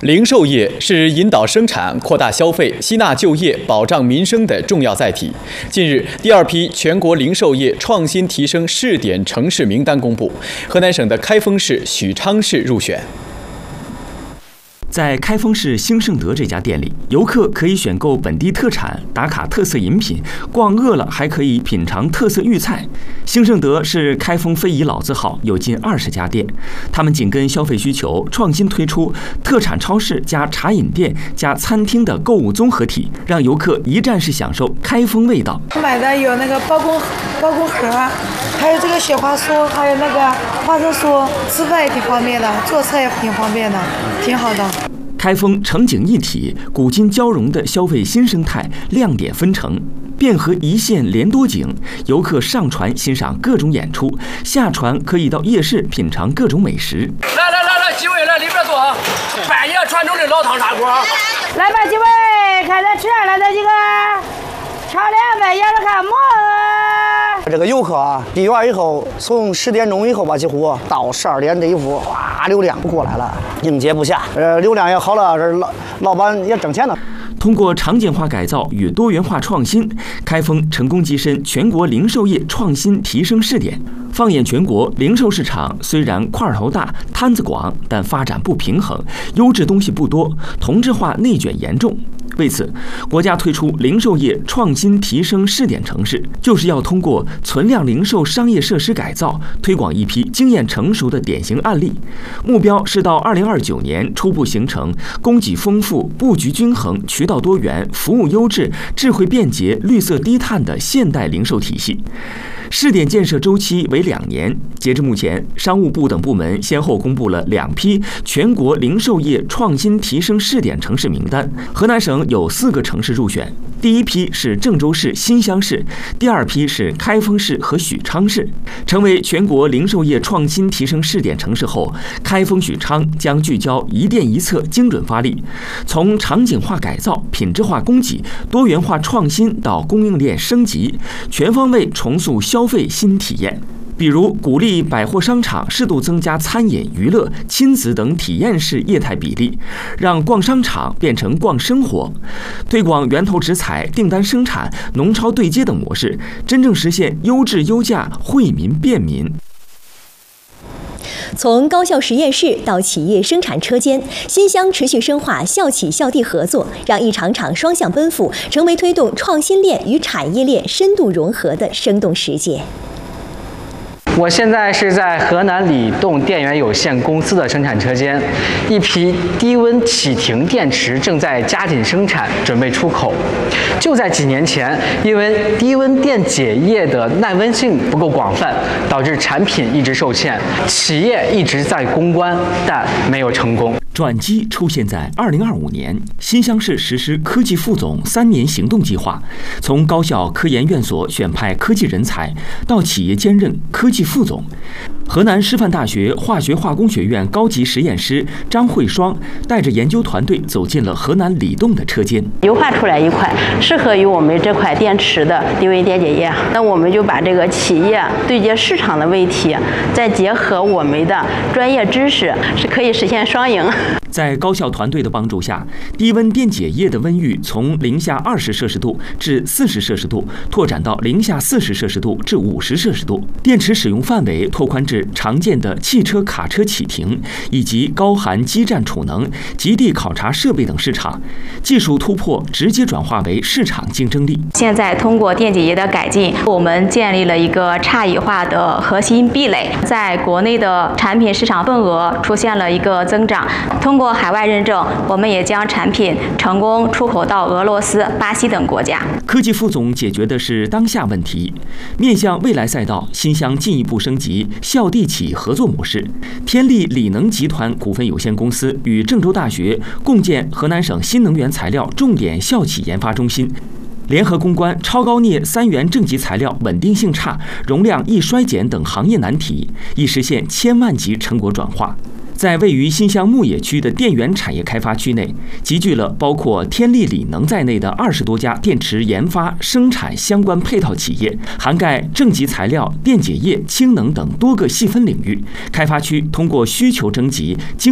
零售业是引导生产、扩大消费、吸纳就业、保障民生的重要载体。近日，第2批全国零售业创新提升试点城市名单公布，河南省的开封市、许昌市入选。 在开封市兴盛德这家店里，游客可以选购本地特产、打卡特色饮品，逛饿了还可以品尝特色粤菜。兴盛德是开封非遗老字号，有近20家店。他们紧跟消费需求，创新推出特产超市加茶饮店加餐厅的购物综合体，让游客一站式享受开封味道。 买的有那个包工盒，还有这个雪花酥，还有那个花生酥，吃饭也挺方便的，做菜也挺方便的，挺好的。 开封城景一体、古今交融的消费新生态亮点纷呈，汴河一线连多景，游客上船欣赏各种演出，下船可以到夜市品尝各种美食。 来，几位来里边坐啊！半夜传统的老汤砂锅。 来吧，几位，看咱吃上来这几个炒凉饭，要是看馍。 这个游客啊，闭园以后，从10点钟以后吧，几乎到12点这一户，哇，流量过来了，应接不暇。流量也好了，老板也挣钱了。 通过场景化改造与多元化创新，开封成功跻身全国零售业创新提升试点。放眼全国，零售市场虽然块头大、摊子广，但发展不平衡，优质东西不多，同质化内卷严重。为此，国家推出零售业创新提升试点城市，就是要通过存量零售商业设施改造，推广一批经验成熟的典型案例。目标是到2029年初步形成供给丰富、布局均衡、渠道多元、服务优质、智慧便捷、绿色低碳的现代零售体系。试点建设周期为2年，截至目前，商务部等部门先后公布了2批全国零售业创新提升试点城市名单。河南省有4个城市入选，第1批是郑州市、新乡市，第2批是开封市和许昌市。成为全国零售业创新提升试点城市后，开封、许昌将聚焦一店一策精准发力，从场景化改造、品质化供给、多元化创新到供应链升级，全方位重塑消费新体验。比如鼓励百货商场适度增加餐饮、娱乐、亲子等体验式业态比例，让逛商场变成逛生活；推广源头直采、订单生产、农超对接等模式，真正实现优质优价、惠民便民。 从高校实验室到企业生产车间，新乡持续深化校企校地合作，让一场场双向奔赴成为推动创新链与产业链深度融合的生动实践。 我现在是在河南理动电源有限公司的生产车间，一批低温启停电池正在加紧生产，准备出口。就在几年前，因为低温电解液的耐温性不够广泛，导致产品一直受限，企业一直在攻关，但没有成功。 转机出现在2025年，新乡市实施科技副总3年行动计划，从高校科研院所选派科技人才，到企业兼任科技副总。河南师范大学化学化工学院高级实验师张慧双带着研究团队走进了河南理动的车间， 优化出来一款适合于我们这块电池的低温电解液。那我们就把这个企业对接市场的问题，再结合我们的专业知识，是可以实现双赢。 在高校团队的帮助下，低温电解液的温域从零下20摄氏度至40摄氏度拓展到零下40摄氏度至50摄氏度，电池使用范围拓宽至常见的汽车、卡车启停以及高寒基站储能、极地考察设备等市场，技术突破直接转化为市场竞争力。 现在通过电解液的改进，我们建立了一个差异化的核心壁垒，在国内的产品市场份额出现了一个增长。通过海外认证，我们也将产品成功出口到俄罗斯、巴西等国家。 科技副总解决的是当下问题，面向未来赛道，新乡进一步升级校地企合作模式。天力锂能集团股份有限公司与郑州大学共建河南省新能源材料重点校企研发中心，联合攻关超高镍3元正极材料稳定性差、容量易衰减等行业难题，以实现1000万级成果转化。在位于新乡牧野区的电源产业开发区内，集聚了包括天力锂能在内的20多家电池研发、生产相关配套企业，涵盖正极材料、电解液、氢能等多个细分领域。开发区通过需求征集、